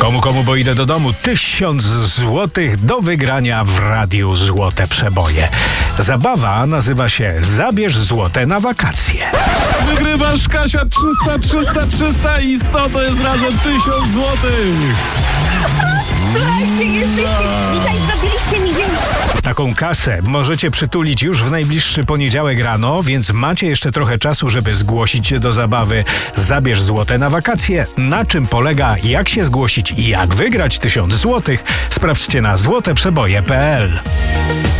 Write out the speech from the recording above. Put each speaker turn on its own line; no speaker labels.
Komu, bo idę do domu. 1000 złotych do wygrania w radiu Złote Przeboje. Zabawa nazywa się Zabierz złote na wakacje.
Wygrywasz, Kasia, 300 i 100 to jest razem 1000 złotych.
Słuchajcie, dzisiaj zrobiliście mi dzień.
Taką kasę możecie przytulić już w najbliższy poniedziałek rano, więc macie jeszcze trochę czasu, żeby zgłosić się do zabawy Zabierz złote na wakacje. Na czym polega, jak się zgłosić i jak wygrać 1000 złotych? Sprawdźcie na złoteprzeboje.pl.